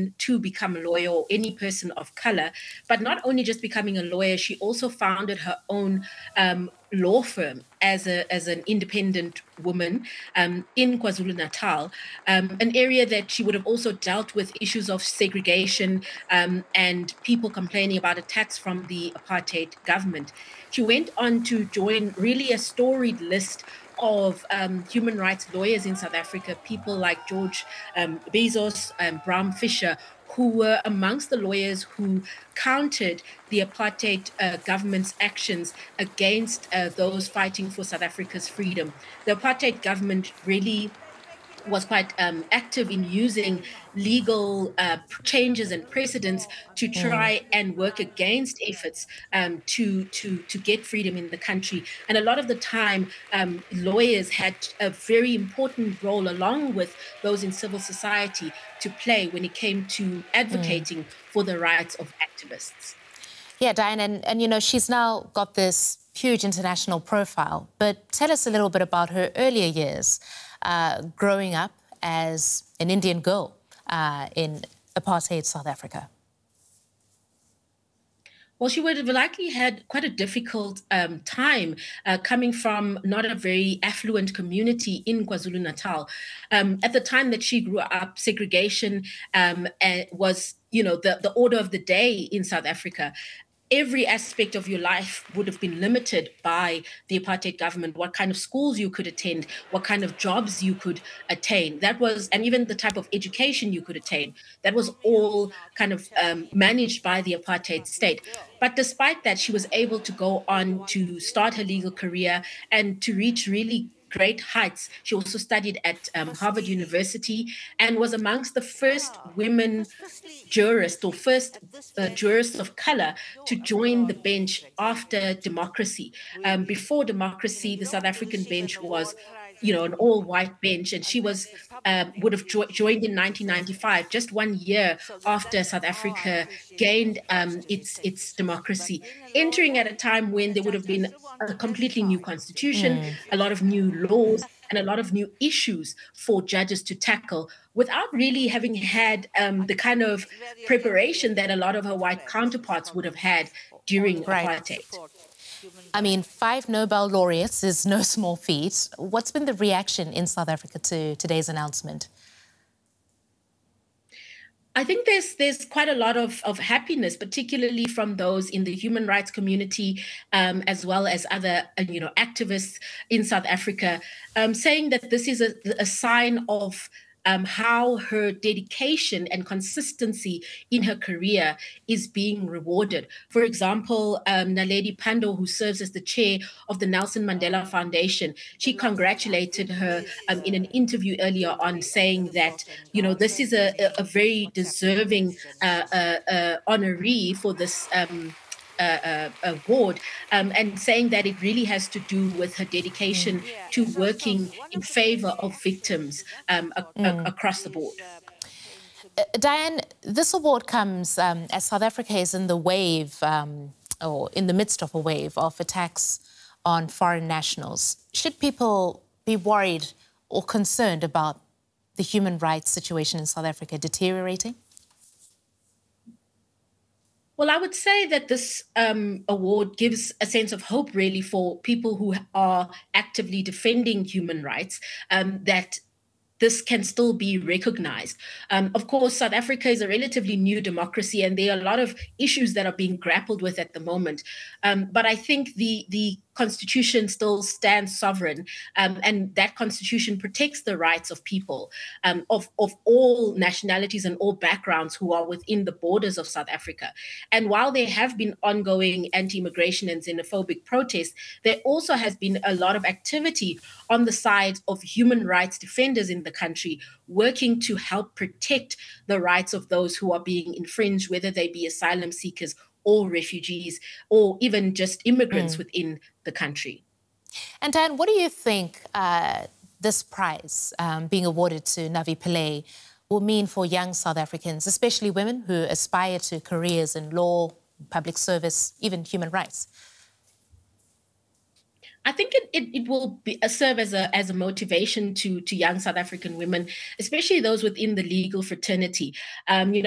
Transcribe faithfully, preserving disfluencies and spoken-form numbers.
woman to become a lawyer, or any person of color. But not only just becoming a lawyer, she also founded her own um, law firm as a as an independent woman um, in KwaZulu-Natal, um, an area that she would have also dealt with issues of segregation um, and people complaining about attacks from the apartheid government. She went on to join really a storied list of um, human rights lawyers in South Africa, people like George um, Bezos and Bram Fisher, who were amongst the lawyers who countered the apartheid uh, government's actions against uh, those fighting for South Africa's freedom. The apartheid government really was quite um, active in using legal uh, changes and precedents to try and work against efforts um, to to to get freedom in the country. And a lot of the time, um, lawyers had a very important role, along with those in civil society, to play when it came to advocating for the rights of activists. Yeah, Diane, and, and you know, she's now got this huge international profile. But tell us a little bit about her earlier years. Uh, growing up as an Indian girl uh, in apartheid South Africa? Well, she would have likely had quite a difficult um, time uh, coming from not a very affluent community in KwaZulu-Natal. Um, at the time that she grew up, segregation um, was, you know, the, the order of the day in South Africa. Every aspect of your life would have been limited by the apartheid government, what kind of schools you could attend, what kind of jobs you could attain. That was, and even the type of education you could attain, that was all kind of um, managed by the apartheid state. But despite that, she was able to go on to start her legal career and to reach really great heights. She also studied at um, Harvard University and was amongst the first women jurists or first uh, jurists of color to join the bench after democracy. Um, before democracy, the South African bench was, you know, an all-white bench, and she was um, would have jo- joined in nineteen ninety-five, just one year after South Africa gained um, its its democracy, entering at a time when there would have been a completely new constitution, mm. a lot of new laws, and a lot of new issues for judges to tackle, without really having had um, the kind of preparation that a lot of her white counterparts would have had during right. apartheid. I mean, five Nobel laureates is no small feat. What's been the reaction in South Africa to today's announcement? I think there's there's quite a lot of, of happiness, particularly from those in the human rights community, um, as well as other uh, you know activists in South Africa, um, saying that this is a, a sign of Um, how her dedication and consistency in her career is being rewarded. For example, um, Naledi Pandor, who serves as the chair of the Nelson Mandela Foundation, she congratulated her um, in an interview earlier on, saying that, you know, this is a, a, a very deserving uh, uh, uh, honoree for this um Uh, uh, award, um, and saying that it really has to do with her dedication mm. to working in favor of victims um, a- mm. a- across the board. Uh, Diane, this award comes um, as South Africa is in the wave, um, or in the midst of a wave of attacks on foreign nationals. Should people be worried or concerned about the human rights situation in South Africa deteriorating? Well, I would say that this um, award gives a sense of hope, really, for people who are actively defending human rights, um, that this can still be recognized. Um, of course, South Africa is a relatively new democracy, and there are a lot of issues that are being grappled with at the moment. Um, but I think the the Constitution still stands sovereign, um, and that Constitution protects the rights of people um, of, of all nationalities and all backgrounds who are within the borders of South Africa. And while there have been ongoing anti-immigration and xenophobic protests, there also has been a lot of activity on the side of human rights defenders in the country, working to help protect the rights of those who are being infringed, whether they be asylum seekers or refugees, or even just immigrants mm. within the country. And Dan, what do you think uh, this prize um, being awarded to Navi Pillay will mean for young South Africans, especially women who aspire to careers in law, public service, even human rights? I think it, it, it will be, uh, serve as a as a motivation to to young South African women, especially those within the legal fraternity. Um, you know,